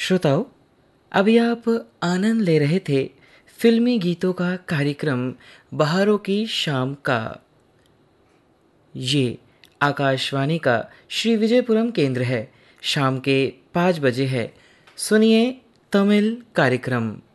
श्रोताओं, अभी आप आनंद ले रहे थे फिल्मी गीतों का कार्यक्रम बहारों की शाम का। ये आकाशवाणी का श्री विजयपुरम केंद्र है। शाम के 5 बजे है। सुनिए तमिल कार्यक्रम।